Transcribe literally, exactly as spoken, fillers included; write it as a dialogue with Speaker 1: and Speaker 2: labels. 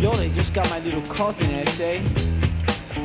Speaker 1: Yo, they just got my little cousin, S A.